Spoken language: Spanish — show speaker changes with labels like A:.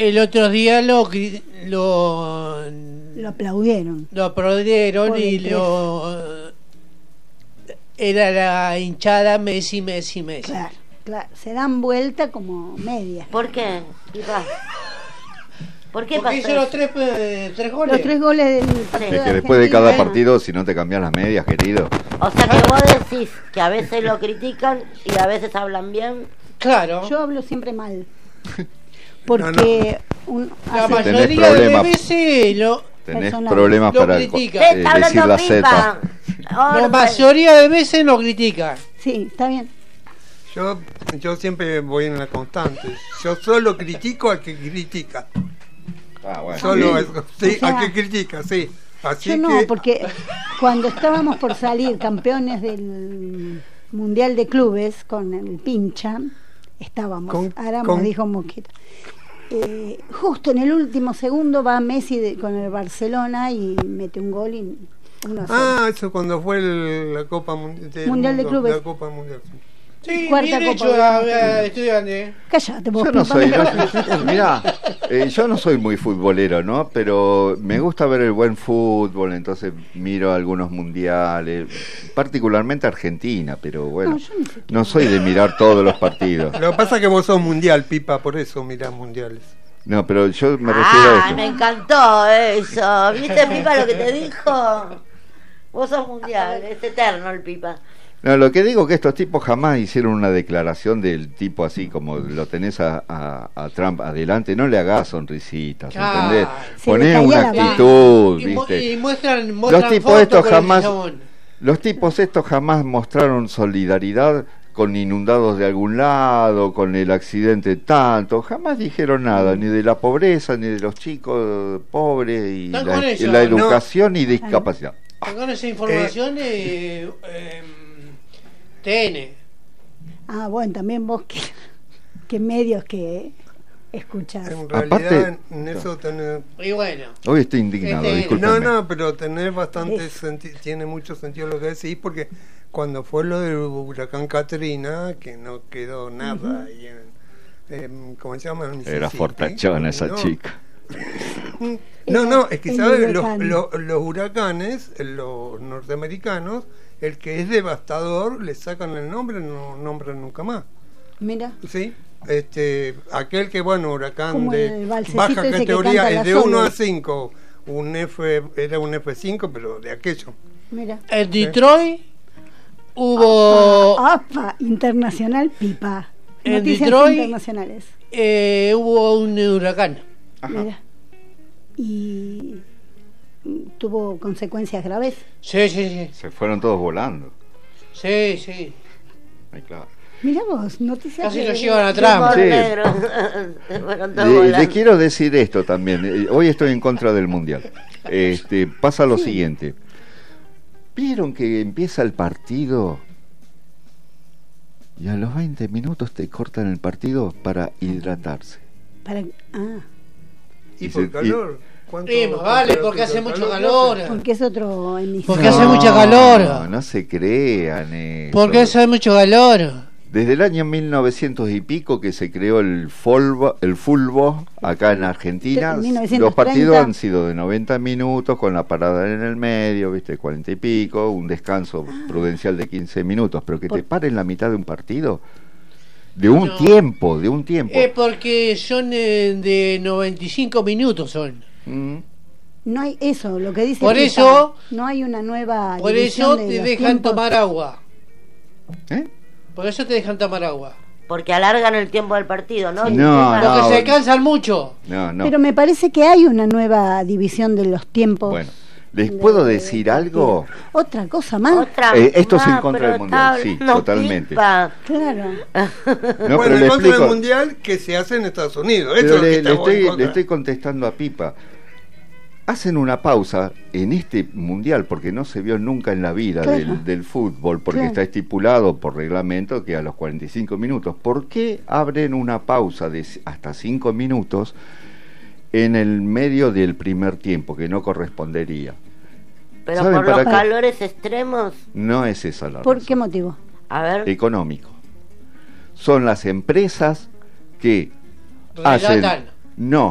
A: el otro día lo
B: aplaudieron.
A: Lo aplaudieron
B: Por
A: y
B: el
A: era la hinchada Messi.
B: Claro, se dan vuelta como medias.
C: ¿Por qué? ¿Por qué
A: Porque
C: pasó
A: hizo los
C: eso?
A: tres goles.
B: Los 3 goles del partido
D: Es que
B: de
D: después de cada
B: Argentina.
D: partido, si no te cambias las medias, querido.
C: O sea que vos decís que a veces lo critican y a veces hablan bien.
A: Claro.
B: Yo hablo siempre mal. Porque
A: La
D: Tenés
A: mayoría de
D: problemas.
A: veces
D: Tenés
B: Personal.
D: problemas
A: Lo
D: para
A: critica.
C: ¿Qué está
D: decir
C: hablando
D: la
C: Pipa?
D: Z.
A: la mayoría de veces lo critica.
B: Sí, está bien.
E: Yo siempre voy en la constante. Yo solo critico al que critica.
D: Ah, bueno.
E: Solo eso. Sí,
B: O sea,
E: al que critica, sí. Así
B: Yo
E: que
B: no, porque cuando estábamos por salir campeones del Mundial de Clubes con el Pincha, Áramos, dijo Mosquito. Justo en el último segundo va Messi con el Barcelona y mete un gol y 1-0.
E: eso cuando fue la Copa
B: Mundial de Clubes.
E: La Copa Mundial. Sí.
A: Sí,
B: Cuarta
A: bien
B: Copa
A: hecho
B: de
A: a estudiante.
B: Cállate vos,
D: Yo no
B: Pipa.
D: soy, mirá, yo no soy muy futbolero, ¿no? Pero me gusta ver el buen fútbol, entonces miro algunos mundiales, particularmente Argentina, pero bueno,
B: No, yo ni siquiera.
D: no soy de mirar todos los partidos.
E: Lo que pasa es que vos sos mundial, Pipa, por eso mirás mundiales.
D: No, pero yo me refiero a
C: Me
D: esto.
C: encantó eso. ¿Viste, Pipa, lo que te dijo? Vos sos mundial, es eterno el Pipa.
D: No, lo que digo que estos tipos jamás hicieron una declaración del tipo así como lo tenés a Trump adelante, no le hagas sonrisitas,
A: Claro.
D: ¿entendés?
B: Se
D: Poné
B: le caía
D: una
B: la baba.
D: actitud,
A: Y
D: ¿viste?
A: muestran
D: Los tipos
A: fotos
D: estos
A: con
D: jamás,
A: el chabón.
D: los tipos estos jamás mostraron solidaridad con inundados de algún lado, con el accidente tanto, jamás dijeron nada, ni de la pobreza, ni de los chicos pobres, y
A: Están con
D: y
A: ellos.
D: la
A: No.
D: educación y discapacidad.
A: Con esa información TN.
B: Ah, bueno, también vos que medios que escuchás.
E: En realidad,
D: Aparte-
E: en eso tenés...
A: Y bueno.
D: Hoy estoy indignado, discúlpenme.
E: No, pero tenés bastante tiene mucho sentido lo que decís, porque cuando fue lo del huracán Katrina, que no quedó nada ahí ¿cómo se llama?
D: Era fortachona esa chica.
E: No, es que
B: El
E: sabes,
B: huracán.
E: los huracanes, los norteamericanos, el que es devastador, le sacan el nombre, no nombran nunca más.
B: Mira,
E: ¿Sí? Aquel que, bueno, huracán
B: Como
E: de
B: el balsecito
E: baja
B: ese que
E: categoría,
B: canta
E: es de
B: la
E: 1
B: Sole.
E: a 5, era un F5, pero de aquello.
B: mira.
A: En Detroit hubo
B: APA, internacional Pipa.
A: En
B: Noticias
A: Detroit-
B: internacionales.
A: hubo un huracán.
B: Mira. Y tuvo consecuencias graves.
A: Sí.
D: Se fueron todos volando.
A: Sí.
D: Ay, claro.
B: Mira vos, noticias
A: Casi
B: de-
A: lo llevan a
C: Humor
A: Trump.
D: Sí.
C: negro. Fueron todos
D: Le
C: volando.
D: quiero decir esto también. Hoy estoy en contra del mundial. Pasa lo siguiente. ¿Vieron que empieza el partido y a los 20 minutos te cortan el partido para hidratarse?
E: Y
D: Y
E: por
D: se-
E: calor. ¿Cuánto-
A: Sí, más vale,
E: cuánto
A: porque hace
E: calor
A: mucho
E: hace?
A: calor.
B: porque es otro hemisferio.
A: Porque hace mucha calor.
D: No se crean eso.
A: Porque hace mucho calor.
D: Desde el año 1900 y pico que se creó el fulbo acá en Argentina,
B: 1930.
D: los partidos han sido de 90 minutos con la parada en el medio, viste, 40 y pico, un descanso prudencial de 15 minutos, pero que te paren la mitad de un partido, de un
A: No.
D: tiempo.
A: Es porque son de 95 minutos son.
D: Mm.
B: No hay eso, lo que dice
A: Por
B: Pipa,
A: eso-
B: no hay una nueva
A: Por
B: división
A: eso
B: de
A: te
B: los
A: dejan
B: tiempos.
A: tomar agua.
D: ¿Eh?
A: Por eso te dejan tomar agua.
C: Porque alargan el tiempo del partido, ¿no?
D: No,
A: Porque
D: no.
A: se cansan mucho.
D: No.
B: Pero me parece que hay una nueva división de los tiempos.
D: Bueno, ¿les
B: de-
D: puedo
B: de
D: decir
B: partido.
D: algo?
B: Otra cosa más.
C: Otra
D: Esto es en
C: más,
D: contra
C: pero
D: del mundial,
C: está
D: sí,
C: hablando
D: totalmente.
C: Pipa.
B: Claro.
D: No,
E: Bueno,
D: pero
E: en
D: le
E: contra del
D: explico.
E: mundial que se hace en Estados Unidos. Eso
D: Pero
E: es lo que
D: le
E: estamos en
D: estoy,
E: contra.
D: le estoy contestando a Pipa. Hacen una pausa en este mundial porque no se vio nunca en la vida
B: Claro.
D: del fútbol, porque
B: Claro.
D: está estipulado por reglamento que a los 45 minutos. ¿Por qué abren una pausa de hasta 5 minutos en el medio del primer tiempo, que no correspondería?
C: Pero
D: ¿Saben
C: por los
D: para qué?
C: calores extremos.
D: No es esa la
B: ¿Por
D: razón.
B: qué motivo?
C: A ver.
D: Económico. Son las empresas que hacen...
A: Relatan.
D: No,